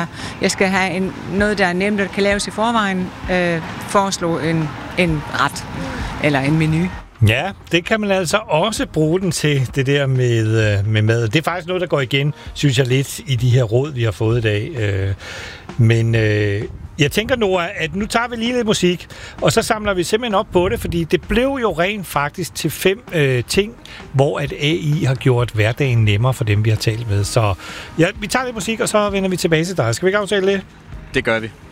jeg skal have noget, der er nemt og kan laves i forvejen, foreslå en ret eller en menu. Ja, det kan man altså også bruge den til, det der med mad. Det er faktisk noget, der går igen, synes jeg, lidt i de her råd, vi har fået i dag. Men jeg tænker, Nora, at nu tager vi lige lidt musik, og så samler vi simpelthen op på det, fordi det blev jo rent faktisk til 5 ting, hvor at AI har gjort hverdagen nemmere for dem, vi har talt med. Så ja, vi tager lidt musik, og så vender vi tilbage til dig. Skal vi ikke aftale det? Det gør vi.